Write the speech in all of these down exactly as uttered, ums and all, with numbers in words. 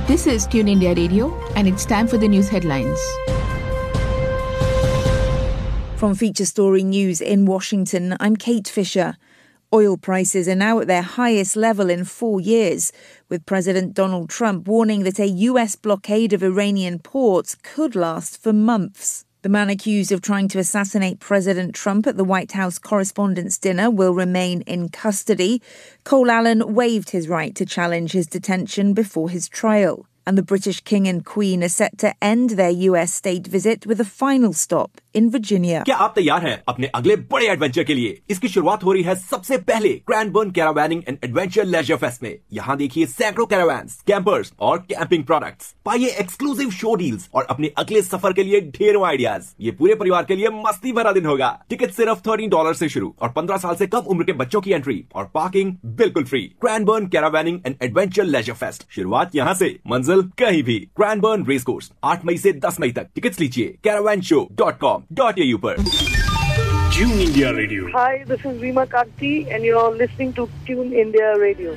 This is Tune India Radio, and it's time for the news headlines. From Feature Story News in Washington, I'm Kate Fisher. Oil prices are now at their highest level in four years, with President Donald Trump warning that a U S blockade of Iranian ports could last for months. The man accused of trying to assassinate President Trump at the White House Correspondents' Dinner will remain in custody. Cole Allen waived his right to challenge his detention before his trial. And the British King and Queen are set to end their U S state visit with a final stop in Virginia. क्या आप तैयार हैं अपने अगले बड़े adventure के लिए? इसकी शुरुआत हो रही है सबसे पहले क्रैनबर्न कैरावैनिंग एंड एडवेंचर लेजर फेस्ट में। यहाँ देखिए सैकड़ों कैरावैन्स, कैंपर्स और कैंपिंग प्रोडक्ट्स। पाइए एक्सक्लूसिव शो डील्स और अपने अगले सफर के लिए ढेरों आइडियाज। ये पूरे परिवार के लिए मस्ती भरा दिन होगा। टिकट सिर्फ थर्टीन डॉलर से शुरू और पंद्रह साल से कम उम्र के बच्चों की एंट्री और पार्किंग बिल्कुल free. क्रैनबर्न कैरावैनिंग and adventure laser fest, शुरुआत यहाँ से, मंजिल कहीं भी। क्रैनबर्न रेस कोर्स आठ मई से दस मई तक। टिकट्स लीजिए Caravan show dot com dot A you पर। Tune India Radio. Hi, this is Reema Kanti and you're listening to Tune India Radio.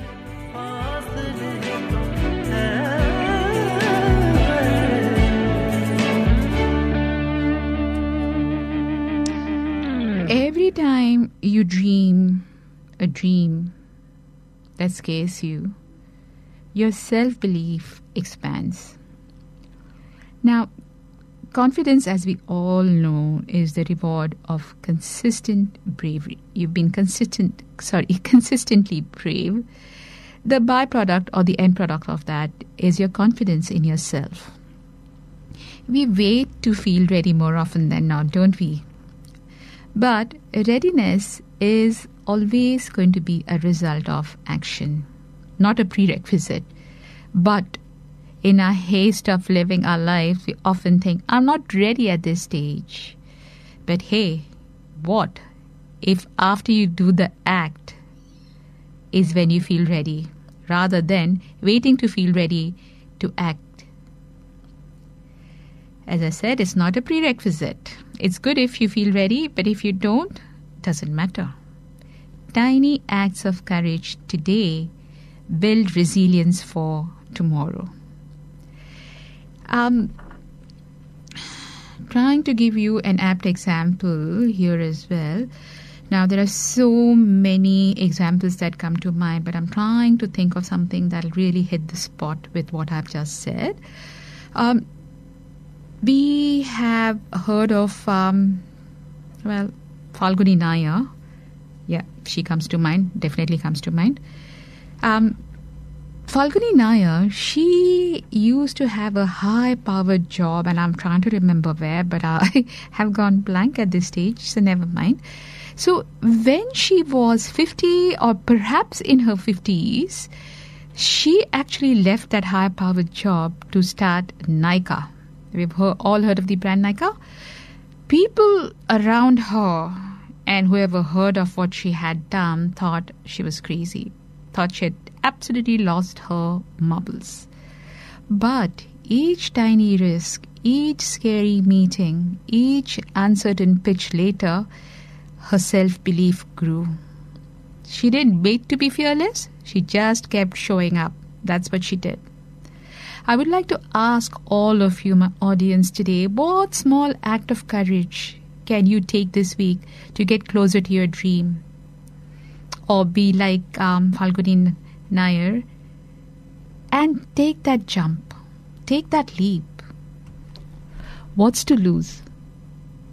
Every time you dream a dream that scares you, your self-belief expands. Now, confidence, as we all know, is the reward of consistent bravery. You've been consistent, sorry, consistently brave. The byproduct or the end product of that is your confidence in yourself. We wait to feel ready more often than not, don't we? But readiness is always going to be a result of action, not a prerequisite. But in our haste of living our lives, we often think, I'm not ready at this stage. But hey, what if after you do the act is when you feel ready, rather than waiting to feel ready to act? As I said, it's not a prerequisite. It's good if you feel ready, but if you don't, it doesn't matter. Tiny acts of courage today build resilience for tomorrow. Um, trying to give you an apt example here as well. Now, there are so many examples that come to mind, but I'm trying to think of something that'll really hit the spot with what I've just said. Um, we have heard of, um, well, Falguni Nayar. Yeah, she comes to mind, definitely comes to mind. Um, Falguni Nayar, she used to have a high-powered job, and I'm trying to remember where, but I have gone blank at this stage, so never mind. So when she was fifty, or perhaps in her fifties, she actually left that high-powered job to start Nykaa. We've heard, all heard of the brand Nykaa. People around her and whoever heard of what she had done thought she was crazy, thought she had absolutely lost her marbles. But each tiny risk, each scary meeting, each uncertain pitch later, her self-belief grew. She didn't wait to be fearless. She just kept showing up. That's what she did. I would like to ask all of you, my audience today, what small act of courage can you take this week to get closer to your dream? Or be like um, Falguni Nayar and take that jump, take that leap. What's to lose?